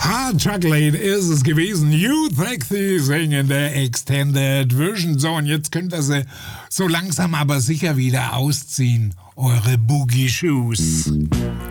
Hard Chocolate ist es gewesen. You Sexy Thing in der Extended Version. So, und jetzt könnt ihr sie so langsam aber sicher wieder ausziehen. Eure Boogie Shoes.